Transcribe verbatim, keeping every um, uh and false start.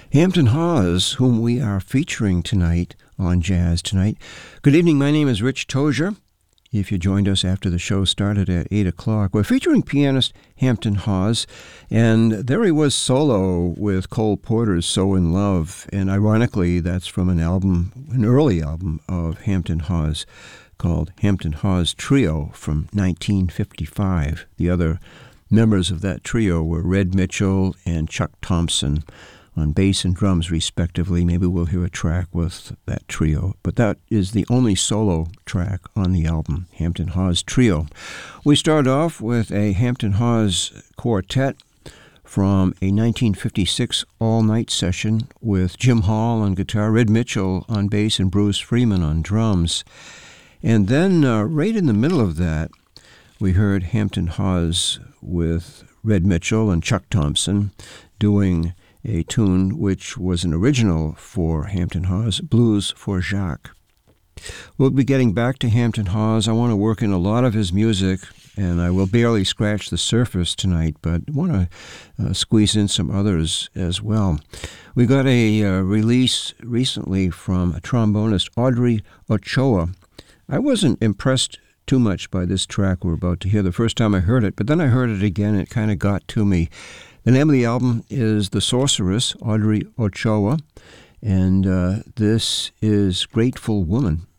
Hampton Hawes, whom we are featuring tonight on Jazz Tonight. Good evening, my name is Rich Tozier. If you joined us after the show started at eight o'clock, we're featuring pianist Hampton Hawes, and there he was solo with Cole Porter's So in Love, and ironically, that's from an album, an early album of Hampton Hawes called Hampton Hawes Trio from nineteen fifty-five. The other members of that trio were Red Mitchell and Chuck Thompson on bass and drums, respectively. Maybe we'll hear a track with that trio. But that is the only solo track on the album, Hampton Hawes Trio. We start off with a Hampton Hawes quartet from a nineteen fifty-six all-night session with Jim Hall on guitar, Red Mitchell on bass, and Bruce Freeman on drums. And then uh, right in the middle of that, we heard Hampton Hawes with Red Mitchell and Chuck Thompson doing a tune which was an original for Hampton Hawes, Blues for Jacques. We'll be getting back to Hampton Hawes. I want to work in a lot of his music, and I will barely scratch the surface tonight, but I want to uh, squeeze in some others as well. We got a uh, release recently from a trombonist, Audrey Ochoa. I wasn't impressed too much by this track we're about to hear the first time I heard it, but then I heard it again, and it kind of got to me. The name of the album is The Sorceress, Audrey Ochoa, and uh, this is Grateful Woman.